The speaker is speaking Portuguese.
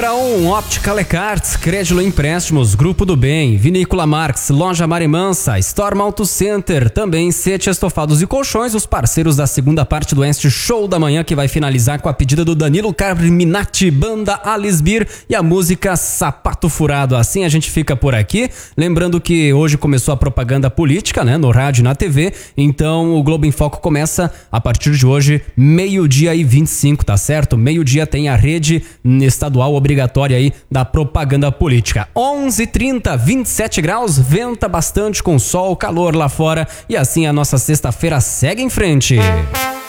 Número 1, Óptica Lecarts, Crédito Empréstimos, Grupo do Bem, Vinícola Marx, Loja Marimansa, Storm Auto Center, também Sete Estofados e Colchões, os parceiros da segunda parte do Oeste Show da Manhã, que vai finalizar com a pedida do Danilo Carminati, banda Alisbir e a música Sapato Furado. Assim a gente fica por aqui, lembrando que hoje começou a propaganda política, né, no rádio e na TV, então o Globo em Foco começa a partir de hoje, 12h25, tá certo? Meio-dia tem a rede estadual obrigatória aí da propaganda política. 11h30, 27 graus, venta bastante com sol, calor lá fora e assim a nossa sexta-feira segue em frente.